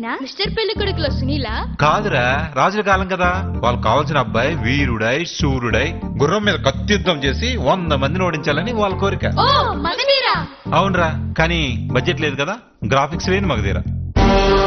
హీరోయినా? Mister పెళ్లి కొడుకులో సునీలా? కాదురా, రాజుల కాలం కదా, వాళ్ళకి కావాల్సిన అబ్బాయి వీరుడై శూరుడై గుర్రం మీద కత్తియుద్ధం చేసి 100 మందిని ఓడించాలని వాళ్ళ కోరిక. ఓ మగధీరా. అవునరా, కానీ బడ్జెట్ లేదు కదా, గ్రాఫిక్స్ లేని మగధీర.